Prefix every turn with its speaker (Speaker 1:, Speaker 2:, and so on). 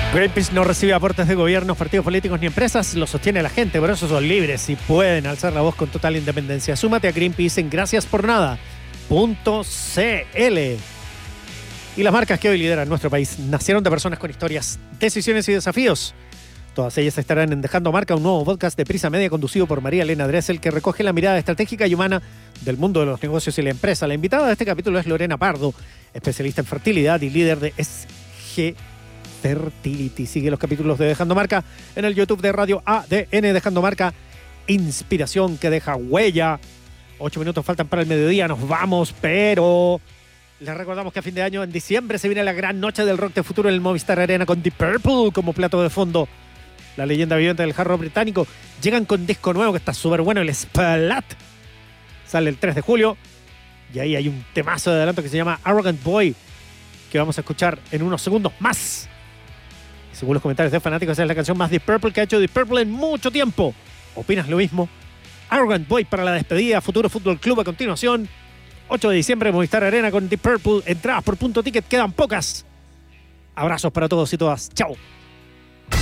Speaker 1: Greenpeace no recibe aportes de gobiernos, partidos políticos ni empresas, lo sostiene la gente, por eso son libres y pueden alzar la voz con total independencia. Súmate a Greenpeace en graciaspornada.cl. Y las marcas que hoy lideran nuestro país nacieron de personas con historias, decisiones y desafíos. Todas ellas estarán en Dejando Marca, un nuevo podcast de Prisa Media conducido por María Elena Dressel, que recoge la mirada estratégica y humana del mundo de los negocios y la empresa. La invitada de este capítulo es Lorena Pardo, especialista en fertilidad y líder de SG Fertility. Sigue los capítulos de Dejando Marca en el YouTube de Radio ADN. Dejando Marca, inspiración que deja huella. 8 minutos faltan para el mediodía, nos vamos, pero les recordamos que a fin de año, en diciembre, se viene la gran noche del rock de futuro en el Movistar Arena con Deep Purple como plato de fondo. La leyenda viviente del hard rock británico llegan con disco nuevo que está súper bueno, el Splat. Sale el 3 de julio y ahí hay un temazo de adelanto que se llama Arrogant Boy, que vamos a escuchar en unos segundos más. Según los comentarios de fanáticos, es la canción más Deep Purple que ha hecho Deep Purple en mucho tiempo. ¿Opinas lo mismo? Arrogant Boy para la despedida, Futuro Fútbol Club a continuación. 8 de diciembre, Movistar Arena con Deep Purple. Entradas por punto ticket, quedan pocas. Abrazos para todos y todas. Chao.